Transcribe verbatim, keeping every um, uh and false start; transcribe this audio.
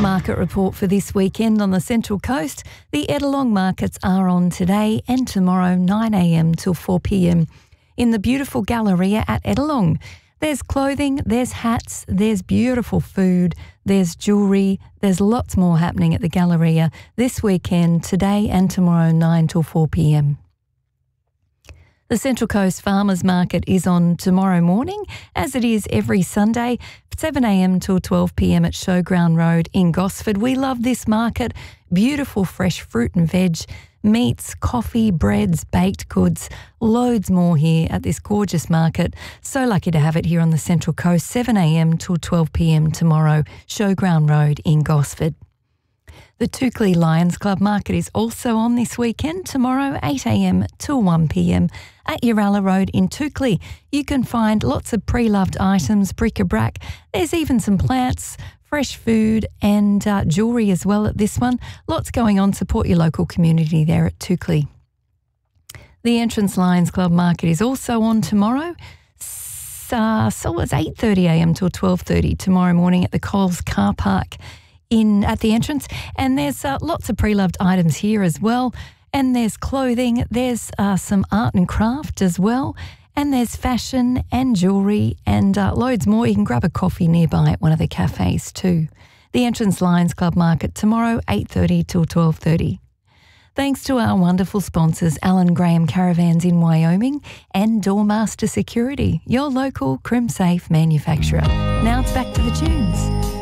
market report for this weekend on the Central Coast. The Ettalong markets are on today and tomorrow nine a m till four p m in the beautiful Galleria at Ettalong. There's clothing, there's hats, there's beautiful food, there's jewellery, there's lots more happening at the Galleria this weekend, today and tomorrow nine till four p m. The Central Coast Farmers Market is on tomorrow morning, as it is every Sunday, seven a m till twelve p m at Showground Road in Gosford. We love this market. Beautiful fresh fruit and veg, meats, coffee, breads, baked goods, loads more here at this gorgeous market. So lucky to have it here on the Central Coast, seven a m till twelve p m tomorrow, Showground Road in Gosford. The Toukley Lions Club market is also on this weekend, tomorrow eight a m till one p m at Uralla Road in Toukley. You can find lots of pre-loved items, bric-a-brac. There's even some plants, fresh food and uh, jewellery as well at this one. Lots going on. Support your local community there at Toukley. The Entrance Lions Club market is also on tomorrow. Uh, so it's eight thirty a m till twelve thirty tomorrow morning at the Coles car park in at the entrance, and there's uh, lots of pre-loved items here as well, and there's clothing, there's uh, some art and craft as well, and there's fashion and jewellery and uh, loads more. You can grab a coffee nearby at one of the cafes too. The Entrance Lions Club market tomorrow eight thirty till twelve thirty. Thanks to our wonderful sponsors, Alan Graham Caravans in Wyoming and Doormaster Security, your local Crimsafe manufacturer. Now it's back to the tunes.